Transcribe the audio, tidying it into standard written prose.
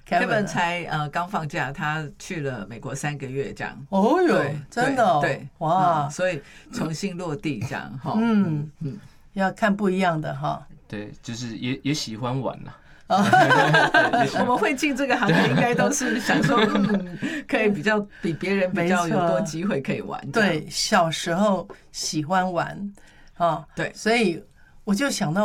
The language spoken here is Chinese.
Kevin 才刚放假，他去了美国3个月这样。 哦哟，真的哦， 对， 哇， 所以重新落地这样哈。 要看不一样的哈。 对，就是也喜欢玩啦。 我们会进这个行业，应该都是想说，可以比别人比较有多机会可以玩。 对，小时候喜欢玩啊， 对， 所以我就想到。